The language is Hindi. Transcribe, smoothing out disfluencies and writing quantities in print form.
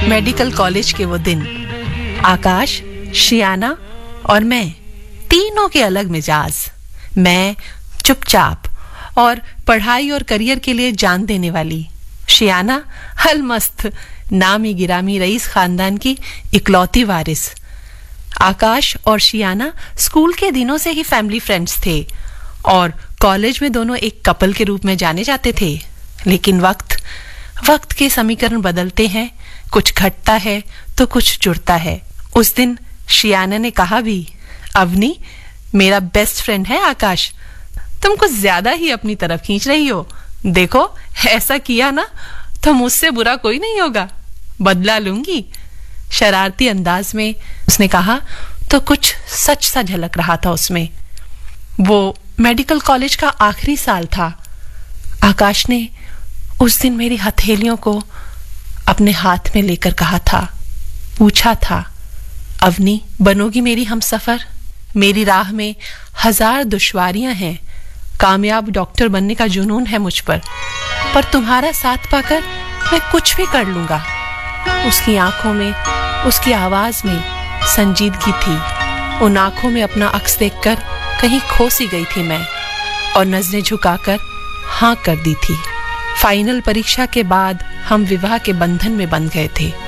मेडिकल कॉलेज के वो दिन। आकाश, शियाना और मैं, तीनों के अलग मिजाज। मैं चुपचाप और पढ़ाई और करियर के लिए जान देने वाली। शियाना हलमस्त, नामी गिरामी रईस खानदान की इकलौती वारिस। आकाश और शियाना स्कूल के दिनों से ही फैमिली फ्रेंड्स थे और कॉलेज में दोनों एक कपल के रूप में जाने जाते थे। लेकिन वक्त के समीकरण बदलते हैं, कुछ घटता है तो कुछ जुड़ता है। उस दिन शियाना ने कहा भी, अवनी, मेरा बेस्ट फ्रेंड है आकाश, तुम कुछ ज्यादा ही अपनी तरफ खींच रही हो। देखो, ऐसा किया ना तो मुझसे बुरा कोई नहीं होगा, बदला लूंगी। शरारती अंदाज में उसने कहा तो कुछ सच सा झलक रहा था उसमें। वो मेडिकल कॉलेज का आखिरी साल था। आकाश ने उस दिन मेरी हथेलियों को अपने हाथ में लेकर कहा था, पूछा था, अवनी, बनोगी मेरी हमसफर? मेरी राह में 1000 दुश्वारियां हैं, कामयाब डॉक्टर बनने का जुनून है मुझ पर तुम्हारा साथ पाकर मैं कुछ भी कर लूंगा। उसकी आंखों में, उसकी आवाज में संजीदगी थी। उन आंखों में अपना अक्स देखकर कहीं खो सी गई थी मैं और नजरें झुकाकर हाँ कर दी थी। फाइनल परीक्षा के बाद हम विवाह के बंधन में बंध गए थे।